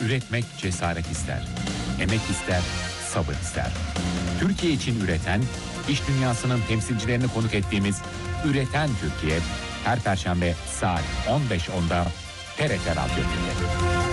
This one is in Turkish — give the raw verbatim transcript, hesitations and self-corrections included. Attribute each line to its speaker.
Speaker 1: Üretmek cesaret ister, emek ister, sabır ister. Türkiye için üreten, iş dünyasının temsilcilerini konuk ettiğimiz Üreten Türkiye, her Perşembe saat on beş onda T R T Radyo bir'de.